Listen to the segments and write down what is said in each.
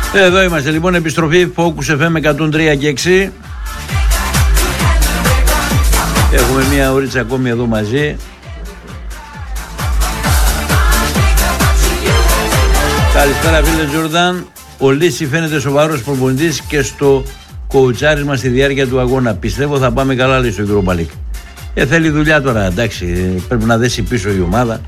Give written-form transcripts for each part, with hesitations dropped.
Εδώ είμαστε λοιπόν, επιστροφή Focus FM 103 και 6. Έχουμε μία ωρίτσα ακόμη εδώ μαζί. Καλησπέρα φίλε Τζόρνταν. Ο Λύση φαίνεται σοβαρός προπονητής και στο κοουτσάρισμα στη διάρκεια του αγώνα. Πιστεύω θα πάμε καλά, λέει στο Europa League. Θέλει δουλειά τώρα, εντάξει, πρέπει να δέσει πίσω η ομάδα.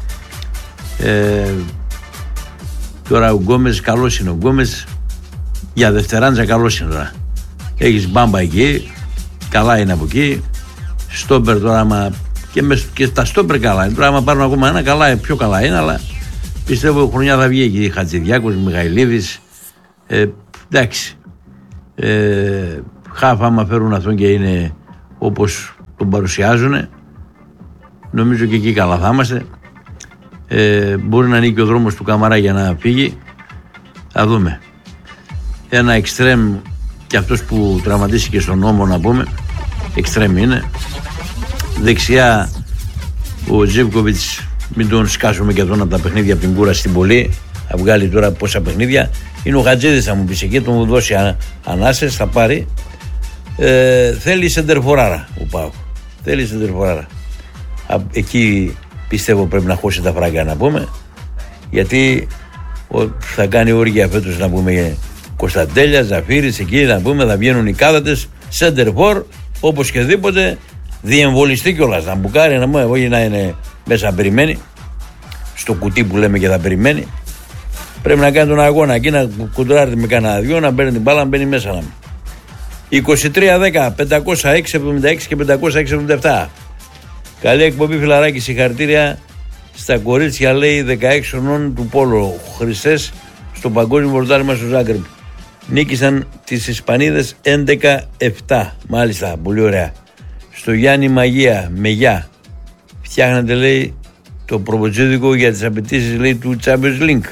Τώρα ο Γκόμες, καλός είναι ο Γκόμες. Για δευτεράντζα καλός είναι τώρα. Έχεις Μπάμπα εκεί, καλά είναι από εκεί. Στόμπερ τώρα, άμα και τα στόμπερ καλά είναι. Τώρα άμα πάρουν ακόμα ένα, καλά, πιο καλά είναι, αλλά πιστεύω η χρονιά θα βγει εκεί. Χατζηδιάκος, Μιχαηλίδης, εντάξει. Χαφ άμα φέρουν αυτόν και είναι όπως τον παρουσιάζουν, νομίζω και εκεί καλά θα είμαστε. Μπορεί να ανοίγει ο δρόμος του Καμαρά για να φύγει. Θα δούμε. Ένα εξτρέμ και αυτός που τραυματίστηκε στον νόμο, να πούμε, εξτρέμ είναι. Δεξιά ο Ζίβκοβιτς, μην τον σκάσουμε και τον από τα παιχνίδια από την κούραση στην Πολύ. Θα βγάλει τώρα πόσα παιχνίδια. Είναι ο Χατζίδης, θα μου πεις εκεί, τον μου δώσει ανάσες, θα πάρει. Θέλει σεντερφοράρα ο ΠΑΟΚ. Θέλει σεντερφοράρα. Εκεί πιστεύω πρέπει να χώσει τα φράγκα, να πούμε. Γιατί θα κάνει όργια φέτος, να πούμε, Κωνσταντέλια, Ζαφύρης, εκεί να πούμε, θα βγαίνουν οι κάδατες, σεντερφόρ, όπως και δίποτε, διεμβολιστεί κιόλας. Να μπουκάρει, να πούμε, όχι να είναι μέσα να περιμένει, στο κουτί που λέμε και θα περιμένει. Πρέπει να κάνει τον αγώνα εκεί, να κουντράρει με κανένα δυο, να παίρνει την μπάλα, να μπαίνει μέσα να μου. 23-10, 506-76 και 506-77. Καλή εκπομπή, φιλαράκι, συγχαρητήρια στα κορίτσια, λέει, 16 χρονών του Πόλο. Χρυσές στο παγκόσμιο πρωτάθλημα στο Ζάγκρεπ. Νίκησαν τις Ισπανίδες 11-7. Μάλιστα, πολύ ωραία. Στο Γιάννη Μαγεία, Μεγιά. Φτιάχνατε, λέει, το προποτζίδικο για τις απαιτήσεις, λέει, του Champions League.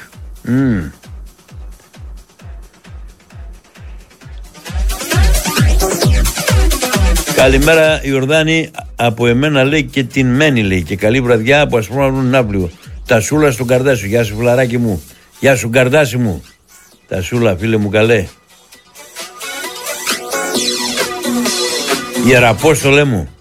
Καλημέρα Ιορδάνη, από εμένα, λέει, και την Μένη, λέει, και καλή βραδιά από Ασπρόμαυρο Ναύπλιο. Τασούλα στον Καρδάσου, γεια σου φιλαράκι μου, γεια σου Καρδάσι μου. Τασούλα, φίλε μου καλέ. Ιεραπόστολε μου.